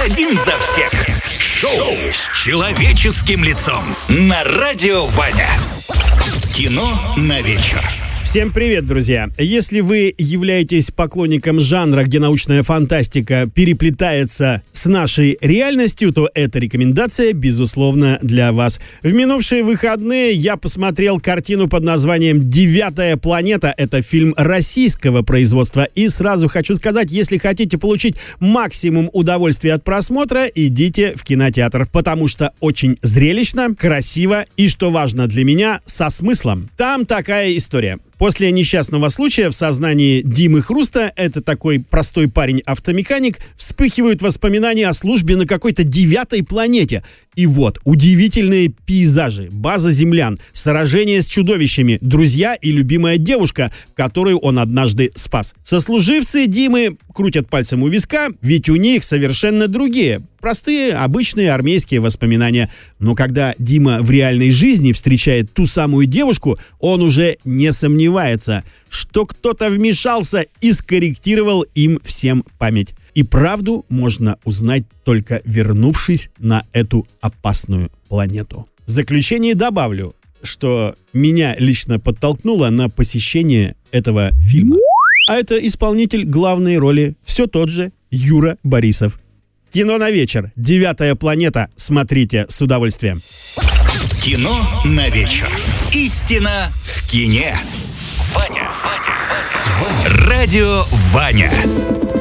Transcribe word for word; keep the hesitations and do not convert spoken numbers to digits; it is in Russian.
один за всех. Шоу с человеческим лицом на радио Ваня. Кино на вечер. Всем привет, друзья! Если вы являетесь поклонником жанра, где научная фантастика переплетается с нашей реальностью, то эта рекомендация, безусловно, для вас. В минувшие выходные я посмотрел картину под названием «Девятая планета». Это фильм российского производства. И сразу хочу сказать, если хотите получить максимум удовольствия от просмотра, идите в кинотеатр, потому что очень зрелищно, красиво и, что важно для меня, со смыслом. Там такая история. После несчастного случая в сознании Димы Хруста, это такой простой парень-автомеханик, вспыхивают воспоминания о службе на какой-то девятой планете. И вот, удивительные пейзажи, база землян, сражение с чудовищами, друзья и любимая девушка, которую он однажды спас. Сослуживцы Димы крутят пальцем у виска, ведь у них совершенно другие, простые, обычные армейские воспоминания. Но когда Дима в реальной жизни встречает ту самую девушку, он уже не сомневается, что кто-то вмешался и скорректировал им всем память. И правду можно узнать, только вернувшись на эту опасную планету. В заключение добавлю, что меня лично подтолкнуло на посещение этого фильма. А это исполнитель главной роли все тот же Юра Борисов. Кино на вечер. «Девятая планета». Смотрите с удовольствием. Кино на вечер. Истина в кине. Ваня, Ваня, Ваня. Радио Ваня.